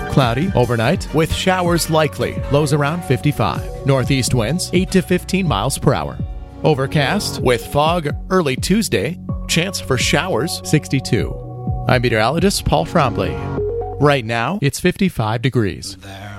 Cloudy overnight with showers likely. Lows around 55. Northeast winds 8 to 15 miles per hour. Overcast with fog early Tuesday. Chance for showers 62. I'm meteorologist Paul Trombley. Right now, it's 55 degrees.